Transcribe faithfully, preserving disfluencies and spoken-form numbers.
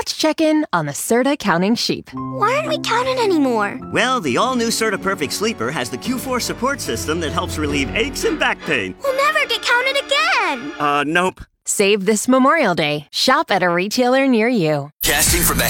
Let's check in on the Serta Counting Sheep. Why aren't we counting anymore? Well, the all-new Serta Perfect Sleeper has the Q four support system that helps relieve aches and back pain. We'll never get counted again. Uh, nope. Save this Memorial Day. Shop at a retailer near you. Casting from the